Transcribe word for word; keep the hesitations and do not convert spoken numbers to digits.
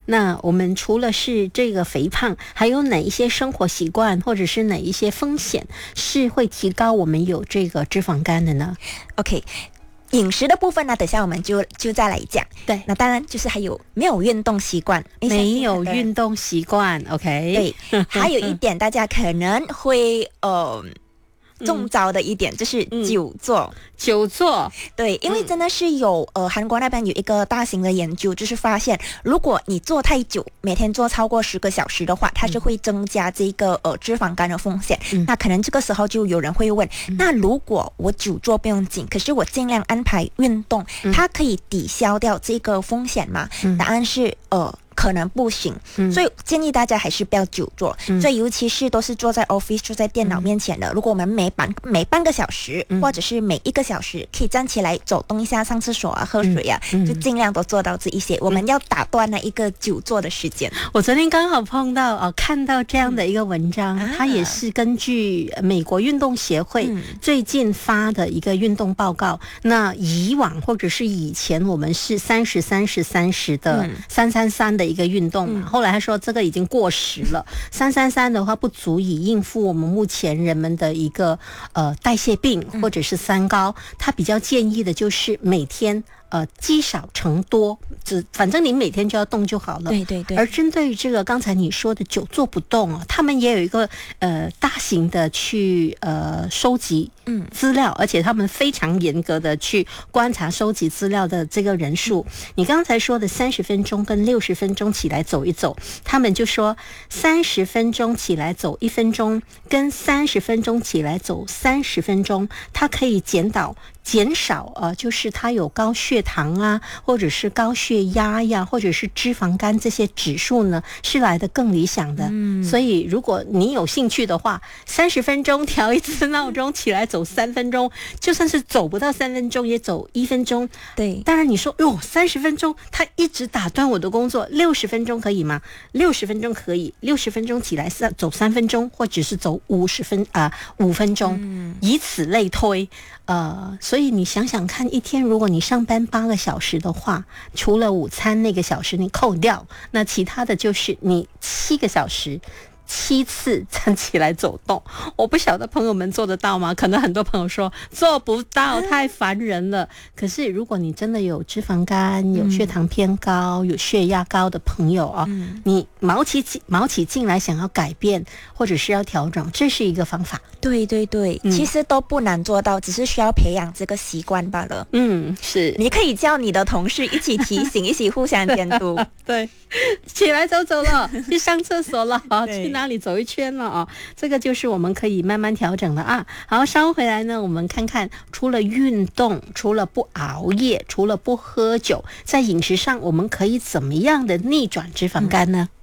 那我们除了是这个肥胖，还有哪一些生活习惯或者是哪一些风险是会提高我们有这个脂肪肝的呢？ OK，饮食的部分呢，等下我们就就再来讲。 对， 那当然就是还有没有运动习惯， 没有运动习惯 OK 对还有一点大家可能会呃中招的一点、嗯、就是久坐、嗯、 久坐对，因为真的是有、嗯、呃韩国那边有一个大型的研究，就是发现如果你坐太久，每天坐超过十个小时的话，它是会增加这个呃脂肪肝的风险、嗯、那可能这个时候就有人会问、嗯、那如果我久坐不用紧，可是我尽量安排运动、嗯、它可以抵消掉这个风险吗？、嗯、答案是呃可能不行、嗯、所以建议大家还是不要久坐、嗯、所以尤其是都是坐在 office 坐在电脑面前的、嗯、如果我们每半每半个小时、嗯、或者是每一个小时可以站起来走动一下，上厕所啊，喝水啊、嗯嗯、就尽量都做到这一些、嗯、我们要打断那一个久坐的时间。 我昨天刚好碰到、哦、看到这样的一个文章、嗯、它也是根据美国运动协会最近发的一个运动报告、嗯、那以往或者是以前我们是三十三十三十的三三三的一个运动嘛、嗯、后来他说这个已经过时了，三三三的话不足以应付我们目前人们的一个呃代谢病或者是三高、嗯、他比较建议的就是每天呃，积少成多，只反正你每天就要动就好了。 对对对。 而针对于这个刚才你说的久坐不动啊，他们也有一个呃大型的去呃收集嗯资料、嗯，而且他们非常严格的去观察收集资料的这个人数。嗯、你刚才说的三十分钟跟六十分钟起来走一走，他们就说三十分钟起来走一分钟，跟三十分钟起来走三十分钟，它可以减到。减少呃，就是它有高血糖啊，或者是高血压呀，或者是脂肪肝这些指数呢，是来得更理想的。嗯，所以如果你有兴趣的话，三十分钟调一次闹钟起来走三分钟，就算是走不到三分钟，也走一分钟。 对， 当然你说哟，三十分钟它一直打断我的工作，六十分钟可以吗？六十分钟可以，六十分钟起来走三分钟，或者是走五十分啊五分钟，嗯，以此类推。呃，所以你想想看，一天如果你上班八个小时的话，除了午餐那个小时你扣掉，那其他的就是你七个小时七次站起来走动。我不晓得朋友们做得到吗？可能很多朋友说做不到，太烦人了。可是如果你真的有脂肪肝、有血糖偏高、嗯、有血压高的朋友啊、嗯，你卯起卯起劲来想要改变或者是要调整，这是一个方法。 对对对、嗯、其实都不难做到，只是需要培养这个习惯罢了。 嗯，是。 你可以叫你的同事一起提醒一起互相监督。 对，起来走走了，去上厕所了，去哪里走一圈了啊？这个就是我们可以慢慢调整了啊。好，稍后回来呢，我们看看除了运动，除了不熬夜，除了不喝酒，在饮食上我们可以怎么样的逆转脂肪肝呢？嗯